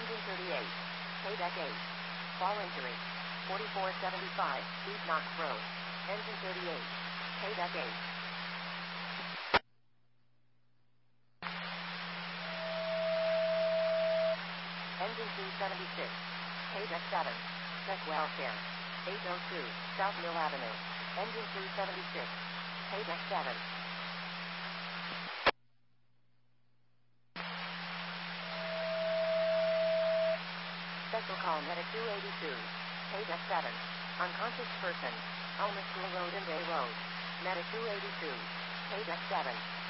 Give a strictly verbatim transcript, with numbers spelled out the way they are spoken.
Engine thirty-eight. K-Deck eight. Fall injury. forty-four seventy-five, East Knox Road. Engine thirty-eight. K-Deck eight. Engine two seventy-six. K-Deck seven. Check welfare. eight oh two, South Mill Avenue. Engine two seventy-six. K-Deck seven. Special call Medic two eighty-two. K-Deck seven. Unconscious person. Elmer School Road and Day Road. Medic two eighty-two. K-Deck seven.